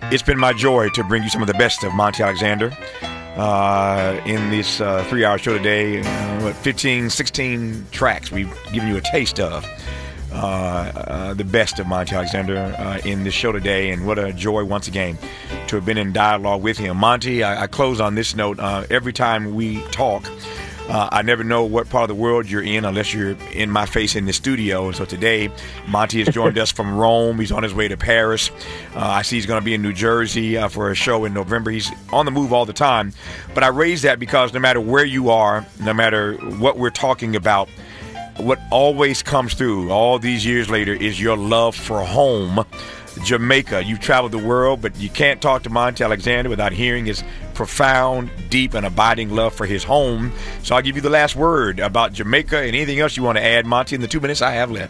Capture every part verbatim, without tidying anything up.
It's been my joy to bring you some of the best of Monty Alexander uh, in this uh, three-hour show today. Uh, what, fifteen, sixteen tracks we've given you a taste of uh, uh, the best of Monty Alexander uh, in this show today, and what a joy once again to have been in dialogue with him. Monty, I, I close on this note. Uh, every time we talk, Uh, I never know what part of the world you're in unless you're in my face in the studio. And so today, Monty has joined us from Rome. He's on his way to Paris. Uh, I see he's going to be in New Jersey uh, for a show in November. He's on the move all the time. But I raise that because no matter where you are, no matter what we're talking about, what always comes through all these years later is your love for home. Jamaica. You've traveled the world, but you can't talk to Monty Alexander without hearing his profound, deep, and abiding love for his home. So I'll give you the last word about Jamaica and anything else you want to add, Monty, in the two minutes I have left.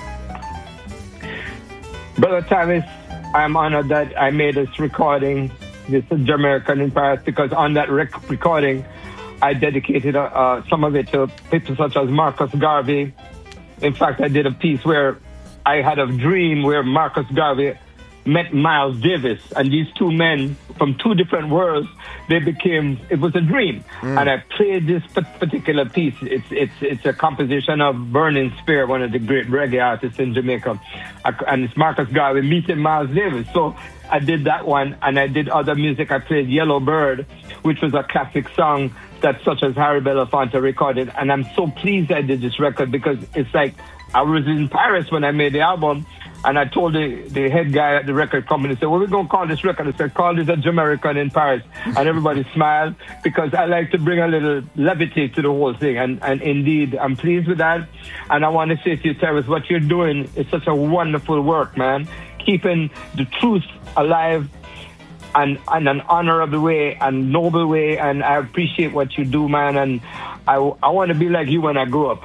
Brother Travis, I'm honored that I made this recording, this Jamaican in Paris, because on that rec- recording, I dedicated uh, uh, some of it to people such as Marcus Garvey. In fact, I did a piece where I had a dream where Marcus Garvey met Miles Davis, and these two men from two different worlds, they became, it was a dream. Mm. And I played this particular piece. It's it's it's a composition of Burning Spear, one of the great reggae artists in Jamaica. And it's Marcus Garvey meeting Miles Davis. So I did that one, and I did other music. I played Yellow Bird, which was a classic song that such as Harry Belafonte recorded. And I'm so pleased I did this record because it's like, I was in Paris when I made the album, and I told the, the head guy at the record company, said, what are we going to call this record? I said, call this a Jamaican in Paris. And everybody smiled because I like to bring a little levity to the whole thing. And, and indeed, I'm pleased with that. And I want to say to you, Terrence, what you're doing is such a wonderful work, man. Keeping the truth alive and in an honorable way and noble way. And I appreciate what you do, man. And I, I want to be like you when I grow up.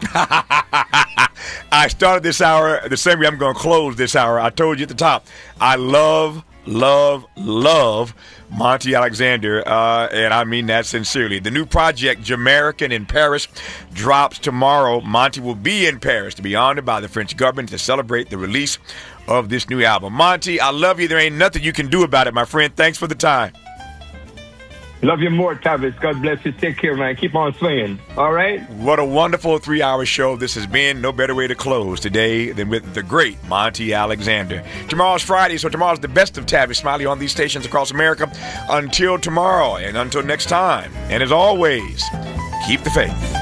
I started this hour the same way I'm going to close this hour. I told you at the top, I love, love, love Monty Alexander, uh, and I mean that sincerely. The new project, Jamaican in Paris, drops tomorrow. Monty will be in Paris to be honored by the French government to celebrate the release of this new album. Monty, I love you. There ain't nothing you can do about it, my friend. Thanks for the time. Love you more, Travis. God bless you. Take care, man. Keep on swinging. All right? What a wonderful three-hour show this has been. No better way to close today than with the great Monty Alexander. Tomorrow's Friday, so tomorrow's the best of Tavis Smiley on these stations across America. Until tomorrow and until next time. And as always, keep the faith.